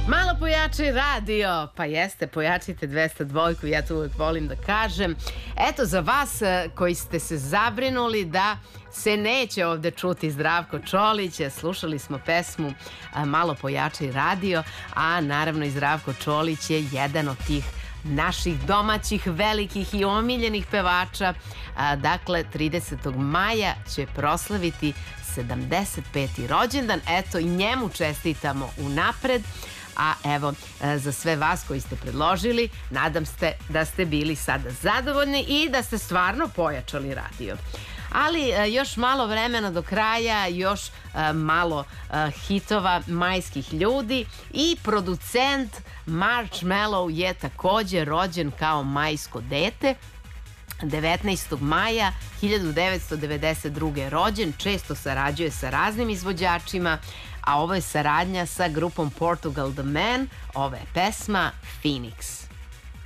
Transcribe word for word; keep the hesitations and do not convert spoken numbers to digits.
Malo pojači radio, pa jeste, pojačite dvesta dva, ja to uvek volim da kažem. Eto, za vas koji ste se zabrinuli da se neće ovde čuti Zdravko Čolić, slušali smo pesmu Malo pojači radio, a naravno i Zdravko Čolić je jedan od tih naših domaćih, velikih i omiljenih pevača. Dakle, tridesetog maja će proslaviti sedamdeset peti rođendan. Eto, i njemu čestitamo unapred. A evo, za sve vas koji ste predložili, nadam se da ste bili sada zadovoljni i da ste stvarno pojačali radio. Ali još malo vremena do kraja, još malo hitova majskih ljudi i producent Marshmello je takođe rođen kao majsko dete. devetnaestog maja hiljadu devetsto devedeset druge. rođen, često sarađuje sa raznim izvođačima, a ovo je saradnja sa grupom Portugal The Man, ova je pesma Phoenix.